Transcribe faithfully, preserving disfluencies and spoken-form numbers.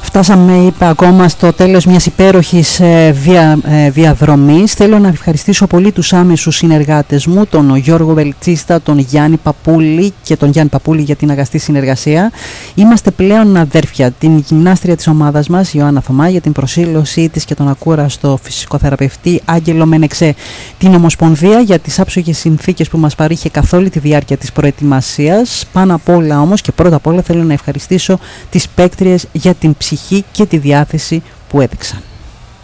Φτάσαμε, είπα, ακόμα στο τέλος μιας υπέροχης ε, βια, ε, διαδρομής. Θέλω να ευχαριστήσω πολύ τους άμεσους συνεργάτες μου, τον Γιώργο Βελτσίστα, τον Γιάννη Παπούλη και τον Γιάννη Παπούλη για την αγαστή συνεργασία. Είμαστε πλέον αδέρφια. Την γυμνάστρια της ομάδας μας, Ιωάννα Θωμά, για την προσήλωσή της και τον ακούραστο φυσικοθεραπευτή Άγγελο Μένεξε, την Ομοσπονδία για τις άψογες συνθήκες που μας παρήχε καθ' όλη τη διάρκεια της προετοιμασίας. Πάνω απ' όλα όμως και πρώτα απ' όλα θέλω να ευχαριστήσω τις παίκτριες για την ψυχή και τη διάθεση που έδειξαν.